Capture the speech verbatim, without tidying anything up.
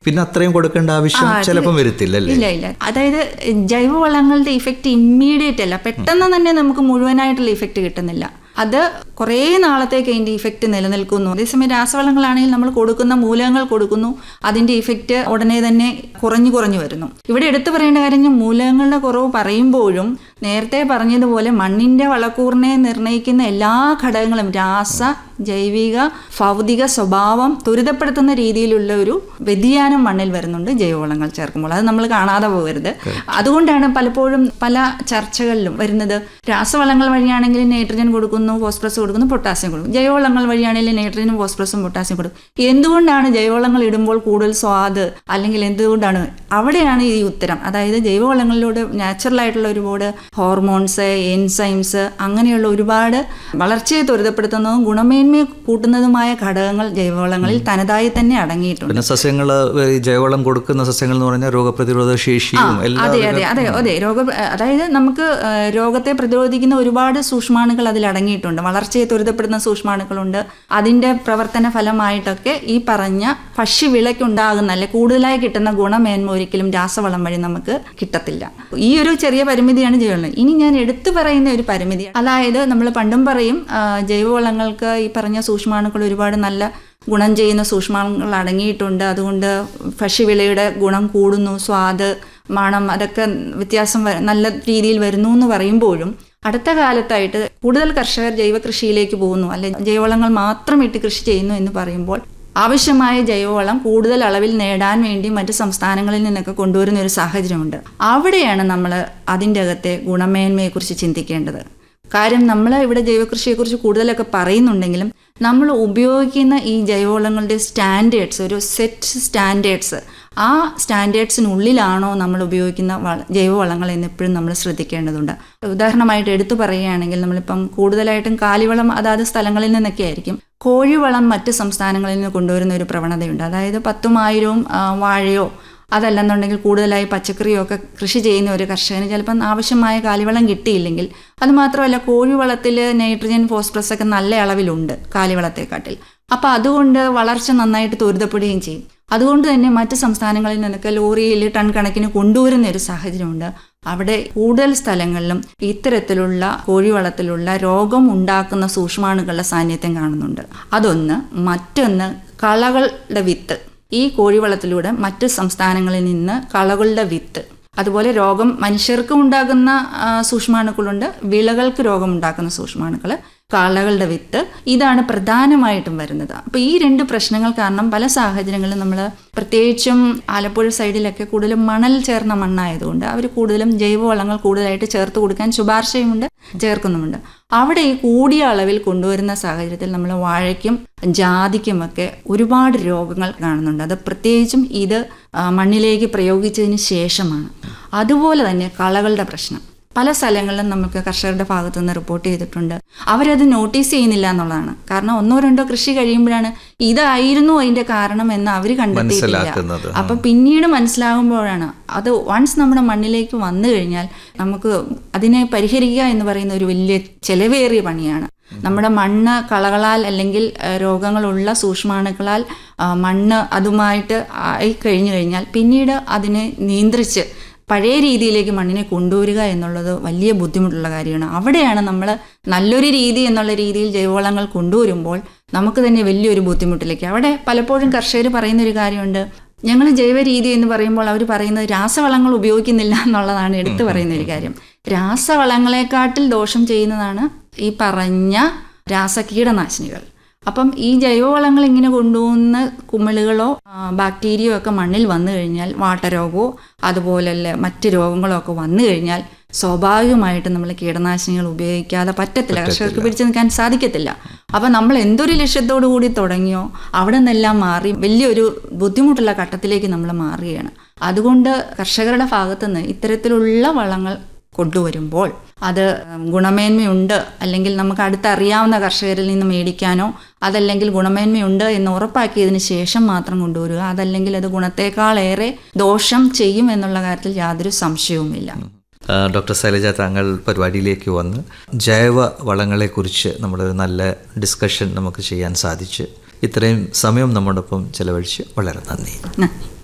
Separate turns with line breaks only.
പിന്നെ അത്രയും കൊടുക്കേണ്ട ആവശ്യം ചിലപ്പം വരത്തില്ല.
ഇല്ല ഇല്ല അതായത് ജൈവവളങ്ങളുടെ ഇഫക്റ്റ് ഇമ്മീഡിയറ്റ് അല്ല, പെട്ടെന്ന് തന്നെ നമുക്ക് മുഴുവനായിട്ടുള്ള ഇഫക്റ്റ് കിട്ടുന്നില്ല. അത് കുറേ നാളത്തേക്ക് അതിൻ്റെ ഇഫക്റ്റ് നിലനിൽക്കുന്നു. അതേസമയം രാസവളങ്ങളാണെങ്കിൽ നമ്മൾ കൊടുക്കുന്ന മൂലകങ്ങൾ കൊടുക്കുന്നു, അതിൻ്റെ ഇഫക്റ്റ് ഉടനെ തന്നെ കുറഞ്ഞു കുറഞ്ഞു വരുന്നു. ഇവിടെ എടുത്തു പറയേണ്ട കാര്യം, മൂലകങ്ങളുടെ കുറവ് പറയുമ്പോഴും നേരത്തെ പറഞ്ഞതുപോലെ മണ്ണിൻ്റെ വളക്കൂറിനെ നിർണ്ണയിക്കുന്ന എല്ലാ ഘടകങ്ങളും രാസ ജൈവിക ഭൗതിക സ്വഭാവം ത്വരിതപ്പെടുത്തുന്ന രീതിയിലുള്ള ഒരു വ്യതിയാനം മണ്ണിൽ വരുന്നുണ്ട് ജൈവവളങ്ങൾ ചേർക്കുമ്പോൾ. അത് നമ്മൾ കാണാതെ പോകരുത്. അതുകൊണ്ടാണ് പലപ്പോഴും പല ചർച്ചകളിലും വരുന്നത്, രാസവളങ്ങൾ വഴിയാണെങ്കിൽ നൈട്രജൻ കൊടുക്കുന്നു, ഫോസ്ഫറസ് കൊടുക്കുന്നു, പൊട്ടാസ്യം കൊടുക്കും, ജൈവവളങ്ങൾ വഴിയാണെങ്കിൽ നൈട്രജനും ഫോസ്ഫറസും പൊട്ടാസ്യം കൊടുക്കും. എന്തുകൊണ്ടാണ് ജൈവവളങ്ങൾ ഇടുമ്പോൾ കൂടുതൽ സ്വാദ്, അല്ലെങ്കിൽ എന്തുകൊണ്ടാണ്? അവിടെയാണ് ഈ ഉത്തരം. അതായത് ജൈവവളങ്ങളിലൂടെ നാച്ചുറൽ ആയിട്ടുള്ള ഒരുപാട് ഹോർമോൺസ്, എൻസൈംസ്, അങ്ങനെയുള്ള ഒരുപാട് വളർച്ചയെ ത്വരിതപ്പെടുത്തുന്നതും ഗുണമേന്മയെ കൂട്ടുന്നതുമായ ഘടകങ്ങൾ ജൈവവളങ്ങളിൽ തനതായി തന്നെ അടങ്ങിയിട്ടുണ്ട്.
പിന്നെ സസ്യങ്ങൾ, ജൈവവളം കൊടുക്കുന്ന സസ്യങ്ങൾ എന്ന് പറഞ്ഞാൽ രോഗപ്രതിരോധ ശേഷിയും
അതെ അതെ അതെ അതെ രോഗ അതായത് നമുക്ക് രോഗത്തെ പ്രതിരോധിക്കുന്ന ഒരുപാട് സൂക്ഷ്മാണുക്കൾ അതിൽ അടങ്ങിയിട്ടുണ്ട്. വളർച്ചയെ ത്വരിതപ്പെടുന്ന സൂക്ഷ്മാണുക്കളുണ്ട്. അതിൻ്റെ പ്രവർത്തന ഫലമായിട്ടൊക്കെ ഈ പറഞ്ഞ ഭക്ഷ്യവിളയ്ക്കുണ്ടാകുന്ന അല്ലെ കൂടുതലായി കിട്ടുന്ന ഗുണമേന്മ ഒരിക്കലും രാസവളം വഴി നമുക്ക് കിട്ടത്തില്ല. ഈ ഒരു ചെറിയ പരിമിതിയാണ് ജൈവവളം. ഇനി ഞാൻ എടുത്തു പറയുന്ന ഒരു പരിമിതി, അതായത് നമ്മൾ പണ്ടും പറയും ജൈവവളങ്ങൾക്ക് ഈ പറഞ്ഞ സൂക്ഷ്മാണുക്കൾ ഒരുപാട് നല്ല ഗുണം ചെയ്യുന്ന സൂക്ഷ്മാണുക്കൾ അടങ്ങിയിട്ടുണ്ട്, അതുകൊണ്ട് ഭക്ഷ്യവിളയുടെ ഗുണം കൂടുന്നു, സ്വാദ്, മണം അതൊക്കെ വ്യത്യാസം നല്ല രീതിയിൽ വരുന്നു എന്ന് പറയുമ്പോഴും അടുത്ത കാലത്തായിട്ട് കൂടുതൽ കർഷകർ ജൈവ കൃഷിയിലേക്ക് പോകുന്നു, അല്ലെ ജൈവവളങ്ങൾ മാത്രം ഇട്ട് കൃഷി ചെയ്യുന്നു എന്ന് പറയുമ്പോൾ ആവശ്യമായ ജൈവവളം കൂടുതൽ അളവിൽ നേടാൻ വേണ്ടി മറ്റ് സംസ്ഥാനങ്ങളിൽ നിന്നൊക്കെ കൊണ്ടുവരുന്ന ഒരു സാഹചര്യമുണ്ട്. അവിടെയാണ് നമ്മൾ അതിൻ്റെ അകത്തെ ഗുണമേന്മയെക്കുറിച്ച് ചിന്തിക്കേണ്ടത്. കാര്യം നമ്മൾ ഇവിടെ ജൈവകൃഷിയെക്കുറിച്ച് കൂടുതലൊക്കെ പറയുന്നുണ്ടെങ്കിലും നമ്മൾ ഉപയോഗിക്കുന്ന ഈ ജൈവവളങ്ങളുടെ സ്റ്റാൻഡേർഡ്സ്, ഒരു സെറ്റ് സ്റ്റാൻഡേർഡ്സ്, ആ സ്റ്റാൻഡേർഡ്സിനുള്ളിലാണോ നമ്മൾ ഉപയോഗിക്കുന്ന വള ജൈവവളങ്ങൾ എന്നെപ്പോഴും നമ്മൾ ശ്രദ്ധിക്കേണ്ടതുണ്ട്. ഉദാഹരണമായിട്ട് എടുത്തു പറയുകയാണെങ്കിൽ നമ്മളിപ്പം കൂടുതലായിട്ടും കാലിവളം അതാത് സ്ഥലങ്ങളിൽ നിന്നൊക്കെ ആയിരിക്കും. കോഴിവളം മറ്റ് സംസ്ഥാനങ്ങളിൽ നിന്ന് കൊണ്ടുവരുന്ന ഒരു പ്രവണതയുണ്ട്. അതായത് പത്തും ആയിരവും വാഴയോ അതല്ലെന്നുണ്ടെങ്കിൽ കൂടുതലായി പച്ചക്കറിയോ ഒക്കെ കൃഷി ചെയ്യുന്ന ഒരു കർഷകന് ചിലപ്പം ആവശ്യമായ കാലിവളം കിട്ടിയില്ലെങ്കിൽ, അതുമാത്രമല്ല കോഴിവളത്തിൽ നൈട്രജൻ ഫോസ്ഫറസ് ഒക്കെ നല്ല അളവിലുണ്ട് കാലിവളത്തെക്കാട്ടിൽ. അപ്പോൾ അതുകൊണ്ട് വളർച്ച നന്നായിട്ട് ത്വരിതപ്പെടുകയും ചെയ്യും. അതുകൊണ്ട് തന്നെ മറ്റ് സംസ്ഥാനങ്ങളിൽ നിന്നൊക്കെ ലോറിയിൽ ടൺ കണക്കിന് കൊണ്ടുവരുന്ന ഒരു സാഹചര്യമുണ്ട്. അവിടെ കൂടുതൽ സ്ഥലങ്ങളിലും ഇത്തരത്തിലുള്ള കോഴിവളത്തിലുള്ള രോഗം ഉണ്ടാക്കുന്ന സൂക്ഷ്മാണുക്കളുടെ സാന്നിധ്യം കാണുന്നുണ്ട്. അതൊന്ന്. മറ്റൊന്ന്, കളകളുടെ വിത്ത്. ഈ കോഴിവളത്തിലൂടെ മറ്റ് സംസ്ഥാനങ്ങളിൽ നിന്ന് കളകളുടെ വിത്ത്, അതുപോലെ രോഗം മനുഷ്യർക്ക് ഉണ്ടാകുന്ന സൂക്ഷ്മാണുക്കളുണ്ട്, വിളകൾക്ക് രോഗം ഉണ്ടാക്കുന്ന സൂക്ഷ്മാണുക്കൾ, കളകളുടെ വിത്ത്, ഇതാണ് പ്രധാനമായിട്ടും വരുന്നത്. അപ്പോൾ ഈ രണ്ട് പ്രശ്നങ്ങൾ കാരണം പല സാഹചര്യങ്ങളിലും നമ്മൾ പ്രത്യേകിച്ചും ആലപ്പുഴ സൈഡിലൊക്കെ കൂടുതലും മണൽ ചേർന്ന മണ്ണായതുകൊണ്ട് അവർ കൂടുതലും ജൈവവളങ്ങൾ കൂടുതലായിട്ട് ചേർത്ത് കൊടുക്കാൻ ശുപാർശയുമുണ്ട്, ചേർക്കുന്നുമുണ്ട്. അവിടെ ഈ കൂടിയ അളവിൽ കൊണ്ടുവരുന്ന സാഹചര്യത്തിൽ നമ്മൾ വാഴയ്ക്കും ജാതിക്കുമൊക്കെ ഒരുപാട് രോഗങ്ങൾ കാണുന്നുണ്ട്. അത് പ്രത്യേകിച്ചും ഇത് മണ്ണിലേക്ക് പ്രയോഗിച്ചതിന് ശേഷമാണ്. അതുപോലെ തന്നെ കളകളുടെ പ്രശ്നം പല സ്ഥലങ്ങളിലും നമുക്ക് കർഷകരുടെ ഭാഗത്തു നിന്ന് റിപ്പോർട്ട് ചെയ്തിട്ടുണ്ട്. അവരത് നോട്ടീസ് ചെയ്യുന്നില്ല എന്നുള്ളതാണ്. കാരണം ഒന്നോ രണ്ടോ കൃഷി കഴിയുമ്പോഴാണ് ഇതായിരുന്നു അതിൻ്റെ കാരണം എന്ന് അവർ കണ്ടെത്തിയിട്ടില്ല. അപ്പം പിന്നീട് മനസ്സിലാകുമ്പോഴാണ് അത് വൺസ് നമ്മുടെ മണ്ണിലേക്ക് വന്നു കഴിഞ്ഞാൽ നമുക്ക് അതിനെ പരിഹരിക്കുക എന്ന് പറയുന്ന ഒരു വലിയ ചെലവേറിയ പണിയാണ്. നമ്മുടെ മണ്ണ് കളകളാൽ അല്ലെങ്കിൽ രോഗങ്ങളുള്ള സൂക്ഷ്മാണുക്കളാൽ മണ്ണ് അതുമായിട്ട് ആയി കഴിഞ്ഞു കഴിഞ്ഞാൽ പിന്നീട് അതിനെ നിയന്ത്രിച്ച് പഴയ രീതിയിലേക്ക് മണ്ണിനെ കൊണ്ടുവരിക എന്നുള്ളത് വലിയ ബുദ്ധിമുട്ടുള്ള കാര്യമാണ്. അവിടെയാണ് നമ്മൾ നല്ലൊരു രീതി എന്നുള്ള രീതിയിൽ ജൈവവളങ്ങൾ കൊണ്ടുവരുമ്പോൾ നമുക്ക് തന്നെ വലിയൊരു ബുദ്ധിമുട്ടിലേക്ക്. അവിടെ പലപ്പോഴും കർഷകർ പറയുന്നൊരു കാര്യമുണ്ട്, ഞങ്ങൾ ജൈവ രീതി എന്ന് പറയുമ്പോൾ അവർ പറയുന്നത് രാസവളങ്ങൾ ഉപയോഗിക്കുന്നില്ല എന്നുള്ളതാണ് എടുത്തു പറയുന്ന ഒരു കാര്യം. രാസവളങ്ങളെക്കാട്ടിൽ ദോഷം ചെയ്യുന്നതാണ് ഈ പറഞ്ഞ രാസകീടനാശിനികൾ. അപ്പം ഈ ജൈവവളങ്ങൾ ഇങ്ങനെ കൊണ്ടുപോകുന്ന കുമിളുകളോ ബാക്ടീരിയയോ ഒക്കെ മണ്ണിൽ വന്നു കഴിഞ്ഞാൽ വാട്ടരോഗമോ അതുപോലല്ല മറ്റ് രോഗങ്ങളോ ഒക്കെ വന്നു കഴിഞ്ഞാൽ സ്വാഭാവികമായിട്ട് നമ്മൾ കീടനാശിനികൾ ഉപയോഗിക്കാതെ പറ്റത്തില്ല, കർഷകർക്ക് പിടിച്ചു നിൽക്കാൻ സാധിക്കത്തില്ല. അപ്പം നമ്മൾ എന്തൊരു ലക്ഷ്യത്തോടു കൂടി തുടങ്ങിയോ അവിടെ നിന്നെല്ലാം മാറി വലിയൊരു ബുദ്ധിമുട്ടുള്ള ഘട്ടത്തിലേക്ക് നമ്മൾ മാറുകയാണ്. അതുകൊണ്ട് കർഷകരുടെ ഭാഗത്തുനിന്ന് ഇത്തരത്തിലുള്ള വളങ്ങൾ കൊണ്ടുവരുമ്പോൾ അത് ഗുണമേന്മയുണ്ട് അല്ലെങ്കിൽ നമുക്ക് അടുത്തറിയാവുന്ന കർഷകരിൽ നിന്ന് മേടിക്കാനോ അതല്ലെങ്കിൽ ഗുണമേന്മയുണ്ട് എന്ന് ഉറപ്പാക്കിയതിന് ശേഷം മാത്രം കൊണ്ടുവരിക. അതല്ലെങ്കിൽ അത് ഗുണത്തേക്കാളേറെ ദോഷം ചെയ്യും എന്നുള്ള കാര്യത്തിൽ യാതൊരു സംശയവുമില്ല.
ഡോക്ടർ ശൈലജ, താങ്കൾ പരിപാടിയിലേക്ക് വന്ന് ജൈവ വളങ്ങളെക്കുറിച്ച് നമ്മളൊരു നല്ല ഡിസ്കഷൻ നമുക്ക് ചെയ്യാൻ സാധിച്ചു. ഇത്രയും സമയം നമ്മോടൊപ്പം ചെലവഴിച്ച് വളരെ നന്ദി.